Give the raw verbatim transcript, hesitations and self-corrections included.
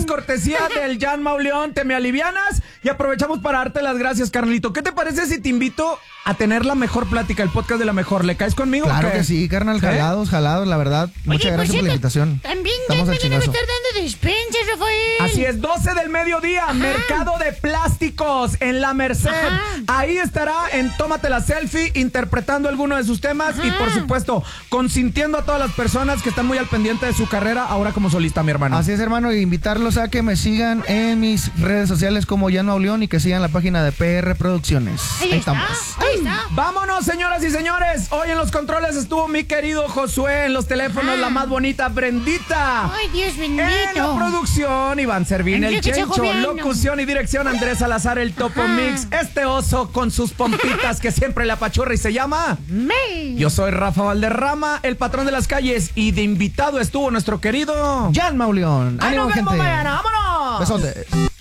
cortesía del Jan Mauleón, Te Me Alivianas, y aprovechamos para darte las gracias, carnalito. ¿Qué te parece si te invito a tener la mejor plática, el podcast de La Mejor? ¿Le caes conmigo? Claro o qué? que sí, carnal, jalados, ¿Eh? jalados, la verdad. Muchas Oye, gracias por, por la invitación. También Estamos ya al me van a chingazo. estar dando despensas, Rafael. Así es, doce del mediodía, Ajá. Mercado de Plásticos en La Merced. Ajá. Ahí estará en Tómate la Selfie, interpretando alguno de sus temas. Ajá. Y por supuesto, consintiendo a todas las personas que están muy al pendiente de su carrera, ahora como solista, mi hermano. Así es, hermano, y invitarlos a que me sigan en mis redes sociales como Jan Mauleón y que sigan la página de P R Producciones. Ahí, Ahí está, estamos. Ahí está. Vámonos, señoras y señores. Hoy en los controles estuvo mi querido Josué, en los teléfonos Ajá. la más bonita Brendita. Ay, Dios bendito. En la producción, Iván Servín, el Chencho, locución y dirección, Andrés Salazar, el Topo Ajá. Mix, este oso con sus pompitas que siempre le apachurra y se llama May. Yo soy Rafa Valderrama, el patrón de las calles, y de invitado estuvo nuestro querido Jan Mauleón. ¡Ánimo, ¡Ánimo, gente! gente! Mañana, ¡vámonos! Besotes.